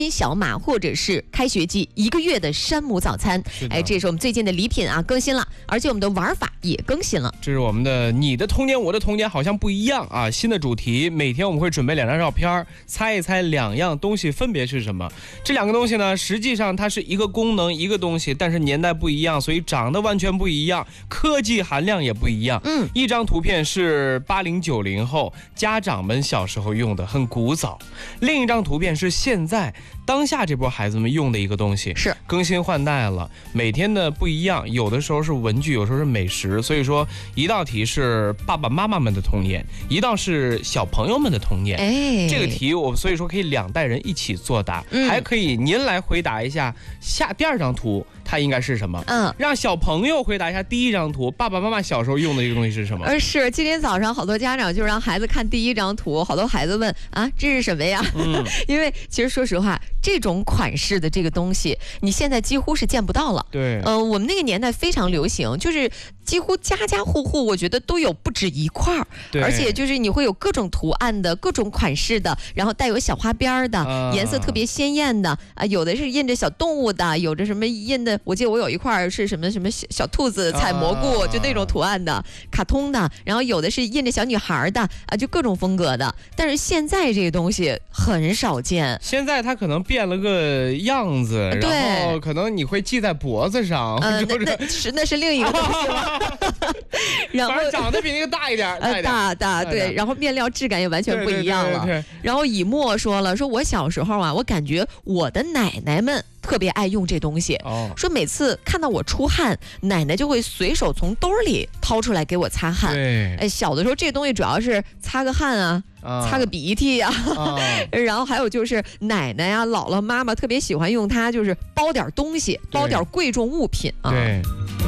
小马或者是开学季1个月的山姆早餐。这是我们最近的礼品啊更新了，而且我们的玩法也更新了。 这是我们的你的童年我的童年好像不一样啊，新的主题，每天我们会准备2张照片，猜一猜2样东西分别是什么。这2个东西呢，实际上它是一个功能一个东西，但是年代不一样，所以长得完全不一样，科技含量也不一样。一张图片是80、90后家长们小时候用的，很古早；另一张图片是现在当下这波孩子们用的一个东西， 是更新换代了，每天的不一样，有的时候是文具，有时候是美食。所以说一道题是爸爸妈妈们的童年，一道是小朋友们的童年。这个题我所以说可以2代人一起作答，还可以您来回答一下第2张图它应该是什么，让小朋友回答一下第1张图爸爸妈妈小时候用的这个东西是什么。 是今天早上好多家长就让孩子看第1张图，好多孩子问啊这是什么呀？因为其实说实话，这种款式的这个东西你现在几乎是见不到了。 对， 我们那个年代非常流行，就是几乎家家户户我觉得都有不止一块，而且就是你会有各种图案的各种款式的，然后带有小花边的，颜色特别鲜艳的啊，有的是印着小动物的，有着什么印的，我记得我有一块是什么小兔子采蘑菇，就那种图案的卡通的，然后有的是印着小女孩的啊，就各种风格的。但是现在这个东西很少见， 现在它可能变了个样子，然后可能你会系在脖子上， 那是另一个东西了。然后长得比那个大一点， 大对，然后面料质感也完全不一样了。 对。 然后以沫说我小时候啊，我感觉我的奶奶们特别爱用这东西，说每次看到我出汗，奶奶就会随手从兜里掏出来给我擦汗。小的时候这东西主要是擦个汗啊，擦个鼻涕啊，然后还有就是奶奶啊、姥姥妈妈特别喜欢用它，就是包点东西，包点贵重物品啊。 对。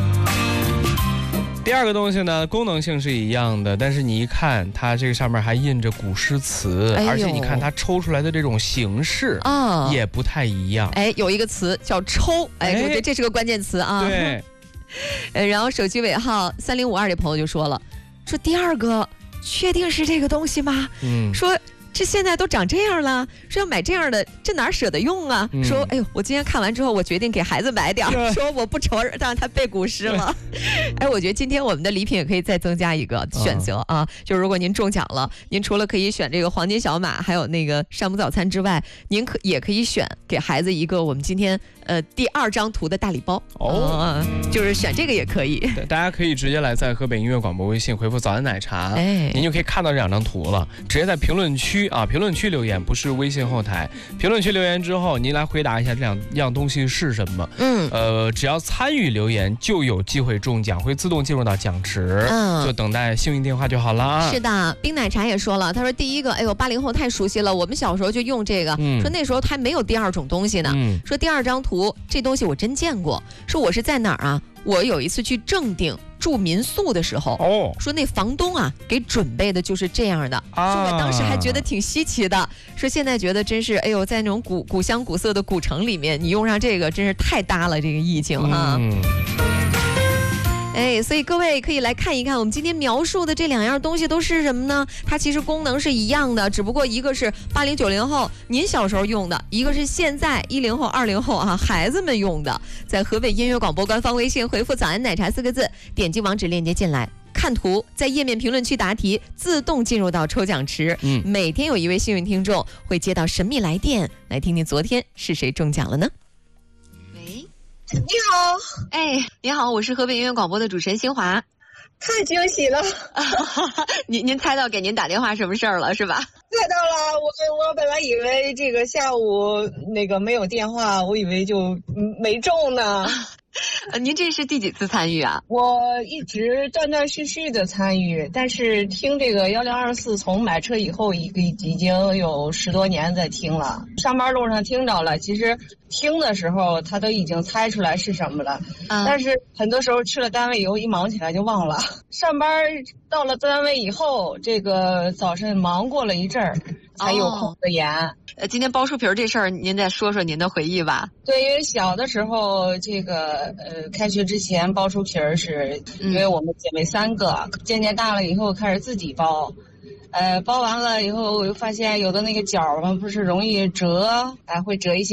第2个东西呢，功能性是一样的，但是你一看它这个上面还印着古诗词，而且你看它抽出来的这种形式也不太一样。 有一个词叫抽，我觉得这是个关键词啊。 对。 然后手机尾号3052的朋友就说了，说第2个确定是这个东西吗？说这现在都长这样了，说要买这样的，这哪舍得用啊？说哎呦，我今天看完之后，我决定给孩子买点，说我不愁让他背古诗了。我觉得今天我们的礼品也可以再增加一个选择啊，就如果您中奖了，您除了可以选这个黄金小马，还有那个山姆早餐之外，您也可以选给孩子一个我们今天第2张图的大礼包就是选这个也可以。 大家可以直接来在河北音乐广播微信回复早安奶茶，您就可以看到这2张图了，直接在评论区留言，不是微信后台。评论区留言之后，您来回答一下这2样东西是什么。只要参与留言就有机会中奖，会自动进入到奖池，就等待幸运电话就好了啊。 是的，冰奶茶也说了，他说第1个，哎呦80后太熟悉了，我们小时候就用这个，说那时候还没有第2种东西呢。说第2张图这东西我真见过，说我是在哪儿啊？我有一次去正定住民宿的时候，说那房东啊给准备的就是这样的，说我当时还觉得挺稀奇的，说现在觉得真是，哎呦，在那种古香古色的古城里面，你用上这个真是太搭了，这个意境哈。所以各位可以来看一看，我们今天描述的这2样东西都是什么呢？它其实功能是一样的，只不过一个是80、90后您小时候用的，一个是现在10后、20后孩子们用的。在河北音乐广播官方微信回复早安奶茶4个字，点击网址链接进来，看图，在页面评论区答题，自动进入到抽奖池。每天有1位幸运听众会接到神秘来电，来听听昨天是谁中奖了呢？ 你好， 你好，我是河北音乐广播的主持人新华。 太惊喜了！ 您猜到给您打电话什么事儿了是吧？ 猜到了，我本来以为这个下午那个没有电话，我以为就没中呢。 您这是第几次参与啊？ 我一直断断续续的参与，但是听这个1024从买车以后已经有10多年在听了，上班路上听着了，其实听的时候他都已经猜出来是什么了，但是很多时候去了单位以后一忙起来就忘了。上班到了单位以后，这个早晨忙过了一阵儿，才有空的研。 今天包书皮这事儿，您再说说您的回忆吧。 对，因为小的时候，这个开学之前包书皮是，因为我们姐妹3个，渐渐大了以后开始自己包。 包完了以后，我又发现有的那个角嘛，不是容易折，会折一些。